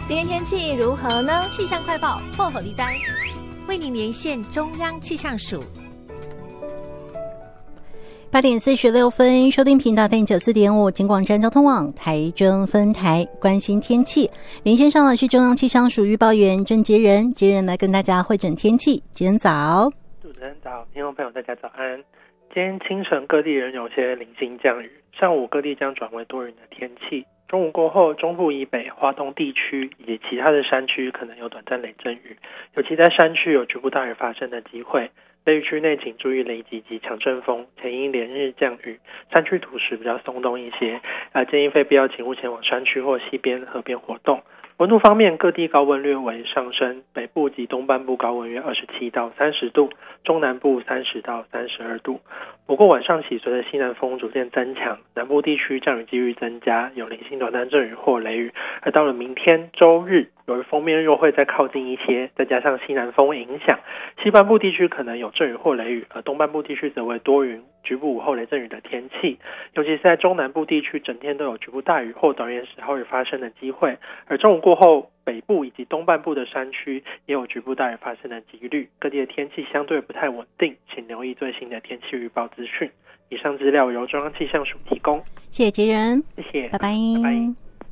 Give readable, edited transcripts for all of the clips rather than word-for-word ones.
今天天气如何呢？气象快报破口第三，为您连线中央气象署。 8点46分，收听频道 FM94.5 金广山交通网台中分台，关心天气。连线上的是中央气象署预报员郑杰仁，杰仁来跟大家汇整天气。杰仁早。 主持人早，听众朋友大家早安。今天清晨各地仍有些零星降雨，上午各地将转为多云的天气。中午过后，中部以北、花东地区以及其他的山区可能有短暂雷阵雨，尤其在山区有局部大雨发生的机会。雷雨区内请注意雷击及强阵风，且因连日降雨，山区土石比较松动一些，建议非必要请勿前往山区或溪边、河边活动。温度方面，各地高温略为上升，北部及东半部高温约27到30度，中南部30到32度。不过晚上起随着西南风逐渐增强，南部地区降雨几率增加，有零星短暂阵雨或雷雨。而到了明天周日，由于锋面又会再靠近一些，再加上西南风影响，西半部地区可能有阵雨或雷雨，而东半部地区则为多云，局部午后雷阵雨的天气。尤其是在中南部地区，整天都有局部大雨或短延时豪雨发生的机会。而中午过后，北部以及东半部的山区也有局部大雨发生的几率，各地的天气相对不太稳定，请留意最新的天气预报资讯。以上资料由中央气象署提供。 谢谢杰仁， 谢谢， 拜拜。 拜拜。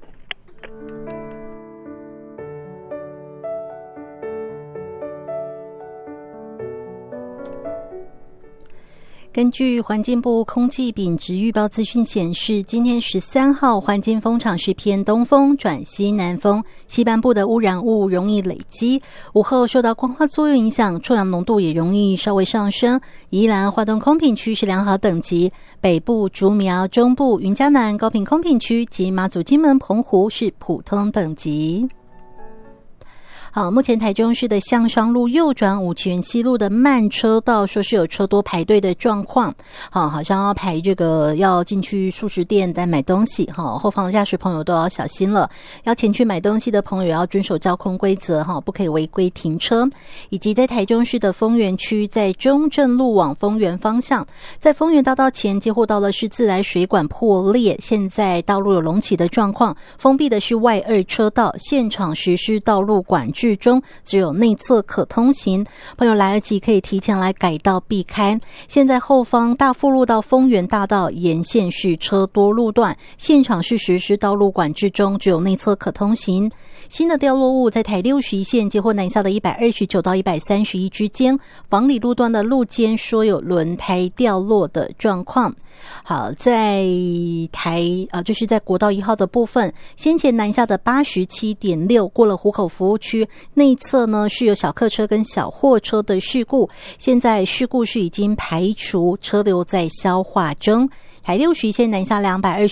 根据环境部空气品质预报资讯显示，今天13号环境风场是偏东风转西南风，西半部的污染物容易累积，午后受到光化作用影响，臭氧浓度也容易稍微上升。宜兰花东空品区是良好等级，北部、竹苗、中部、云嘉南高屏空品区及马祖、金门、澎湖是普通等级。好，目前台中市的向上路右转五期园西路的慢车道，说是有车多排队的状况。好像要排这个要进去素食店在买东西。后方的驾驶朋友都要小心了。要前去买东西的朋友要遵守交通规则，不可以违规停车。以及在台中市的丰原区，在中正路往丰原方向，在丰原大道前接获到的是自来水管破裂，现在道路有隆起的状况，封闭的是外2车道，现场实施道路管制中，只有内侧可通行，朋友来得及可以提前来改道避开。现在后方大富路到丰原大道沿线是车多路段，现场是实施道路管制中，只有内侧可通行。新的掉落物在台61线接获南下的129到131之间，房里路段的路肩说有轮胎掉落的状况。好，在就是在国道1号的部分，先前南下的87.6过了湖口服务区内侧呢，是有小客车跟小货车的事故，现在事故是已经排除，车流在消化中。台61线南下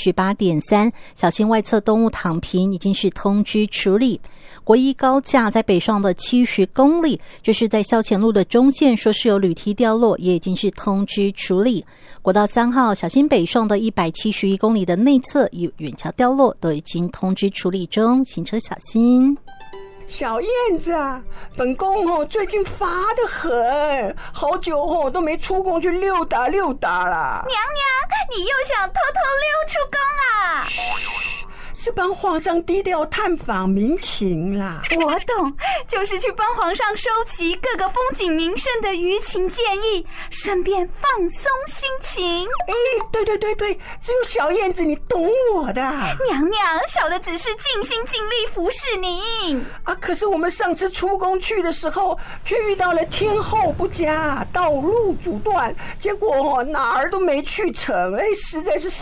228.3，小心外侧东雾躺平已经是通知处理。国一高架在北上的70公里，就是在校前路的中线，说是有铝梯掉落，也已经是通知处理。国道3号小心北上的171公里的内侧有远桥掉落，都已经通知处理中，行车小心。 小燕子啊，本宫最近乏得很，好久都没出宫去溜达啦。 娘娘，你又想偷偷溜出宫啊？ 是帮皇上低调探访民情啦。 我懂，就是去帮皇上收集各个风景名胜的舆情建议，顺便放松心情。 对，只有小燕子你懂我的。 娘娘，小的只是尽心尽力服侍您啊。可是我们上次出宫去的时候，却遇到了天候不佳，道路阻断，结果哪儿都没去成，实在是